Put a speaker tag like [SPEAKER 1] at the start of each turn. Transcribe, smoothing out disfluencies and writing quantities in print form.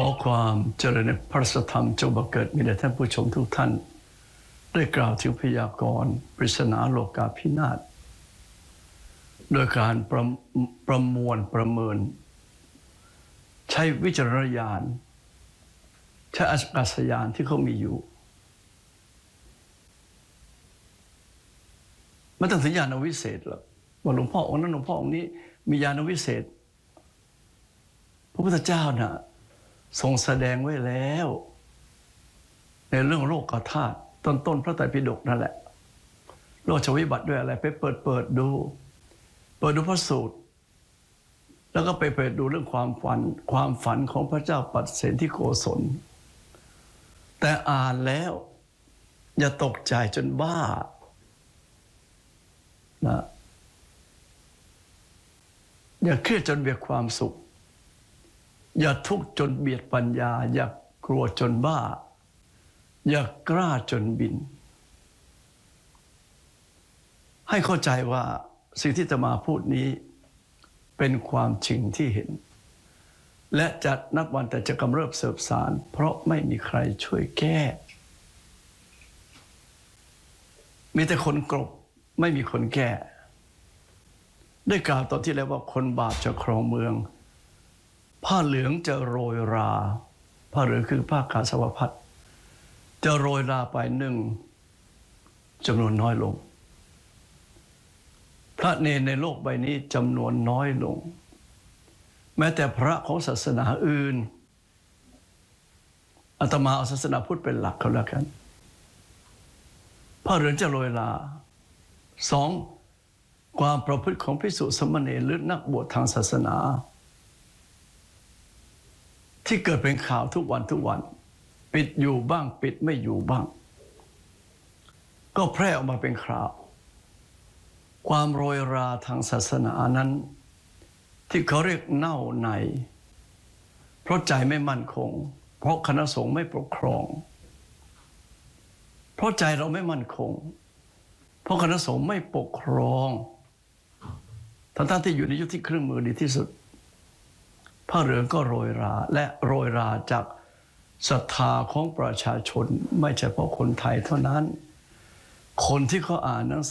[SPEAKER 1] อความเจริญในพระธรรมจงบังเกิดมีแด่ท่านผู้ชมทุกท่านได้กล่าวถึงพยากรณ์ปริศนาโลกาภินาศโดยการประมวลประเมินใช้วิจารณญาณใช้อากาศยานที่เขามีอยู่ไม่ต้องถึงญาณวิเศษหรอกว่าหลวงพ่อองค์นั้นหลวงพ่อองค์นี้มีญาณวิเศษพระพุทธเจ้าน่ะทรงแสดงไว้แล้วในเรื่องโลกธาตุต้นพระไตรปิฎกนั่นแหละโลกชวิบัติด้วยอะไรไปเปิดดูพระสูตรแล้วก็ไปเปิดดูเรื่องความฝันของพระเจ้าปัสเสนที่โกศลแต่อ่านแล้วอย่าตกใจจนบ้านะอย่าเครียดจนเบียดความสุขอย่าทุกข์จนเบียดปัญญาอย่ากลัวจนบ้าอย่ากล้าจนบินให้เข้าใจว่าสิ่งที่จะมาพูดนี้เป็นความจริงที่เห็นและจะนับวันแต่จะกำเริบเสบสารเพราะไม่มีใครช่วยแก้มีแต่คนกลบไม่มีคนแก้ได้กล่าวตอนที่แล้วว่าคนบาปจะครองเมืองผ้าเหลืองจะโรยราผ้าเหลืองคือผ้ากาสาวพัสจะโรยราไปหนึ่งจำนวนน้อยลงพระเนรในโลกใบนี้จำนวนน้อยลงแม้แต่พระของศาสนาอื่นอาตมาเอาศาสนาพุทธเป็นหลักเขาแล้วกันผ้าเหลืองจะโรยราสองความประพฤติของภิกษุสมณเณรหรือนักบวชทางศาสนาที่เกิดเป็นข่าวทุกวันปิดอยู่บ้างปิดไม่อยู่บ้างก็แพร่ออกมาเป็นข่าวความโรยราทางศาสนานั้นที่เขาเรียกเน่าในเพราะใจไม่มั่นคงเพราะคณะสงฆ์ไม่ปกครองเพราะใจเราไม่มั่นคงเพราะคณะสงฆ์ไม่ปกครองทั้งที่อยู่ในยุคที่เครื่องมือดีที่สุดผ้าเหลืองก็โรยราและโรยราจากศรัทธาของประชาชนไม่ใช่เพราะคนไทยเท่านั้นคนที่เขาอ่านหนัง